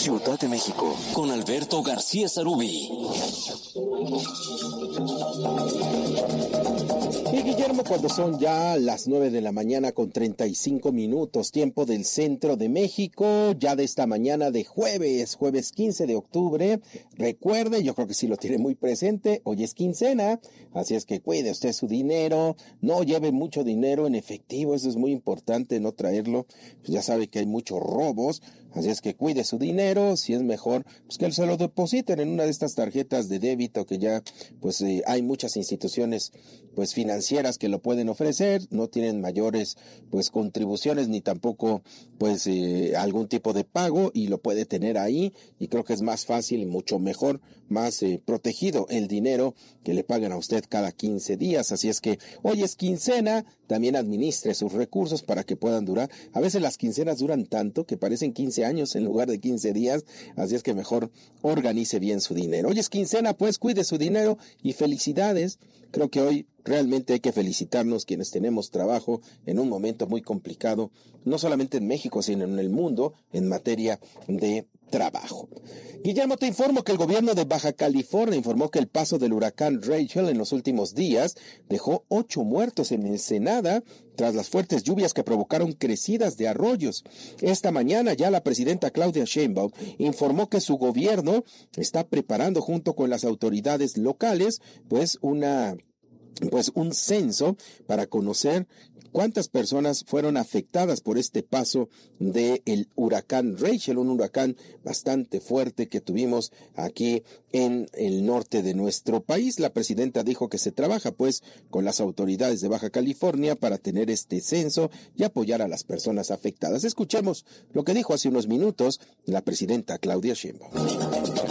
Ciudad de México, con Alberto García Sarubí. Y Guillermo, cuando son ya las 9 de la mañana con 35 minutos, tiempo del centro de México, ya de esta mañana de jueves 15 de octubre, recuerde, yo creo que sí lo tiene muy presente, hoy es quincena, así es que cuide usted su dinero, no lleve mucho dinero en efectivo, eso es muy importante, no traerlo, pues ya sabe que hay muchos robos, así es que cuide su dinero, si es mejor, pues que se lo depositen en una de estas tarjetas de débito que ya, pues hay muchas instituciones, pues financieras que lo pueden ofrecer, no tienen mayores, pues contribuciones ni tampoco, pues algún tipo de pago y lo puede tener ahí y creo que es más fácil y mucho mejor, más protegido el dinero que le pagan a usted cada 15 días, así es que hoy es quincena, también administre sus recursos para que puedan durar, a veces las quincenas duran tanto que parecen 15 años en lugar de 15 días, así es que mejor organice bien su dinero. Hoy es quincena, pues cuide su dinero y felicidades, creo que hoy realmente hay que felicitarnos quienes tenemos trabajo en un momento muy complicado, no solamente en México, sino en el mundo, en materia de trabajo. Guillermo, te informo que el gobierno de Baja California informó que el paso del huracán Rachel en los últimos días dejó 8 muertos en Ensenada tras las fuertes lluvias que provocaron crecidas de arroyos. Esta mañana ya la presidenta Claudia Sheinbaum informó que su gobierno está preparando junto con las autoridades locales un censo para conocer cuántas personas fueron afectadas por este paso del huracán Rachel, un huracán bastante fuerte que tuvimos aquí en el norte de nuestro país. La presidenta dijo que se trabaja pues con las autoridades de Baja California para tener este censo y apoyar a las personas afectadas. Escuchemos lo que dijo hace unos minutos la presidenta Claudia Sheinbaum.